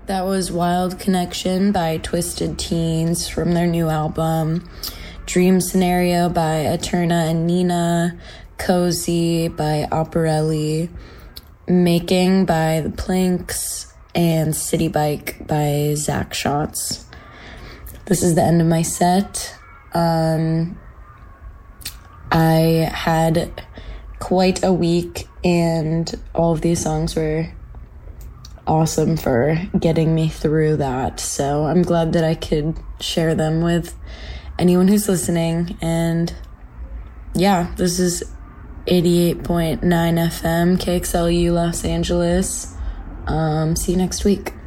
That was Wild Connection by Twisted Teens from their new album. Dream Scenario by Eterna and Nina. Cozy by Operelli. Making by The Planks. And City Bike by Zach Schatz. This is the end of my set. I had quite a week, and all of these songs were awesome for getting me through that. So I'm glad that I could share them with anyone who's listening. And yeah, this is 88.9 FM, KXLU Los Angeles. See you next week.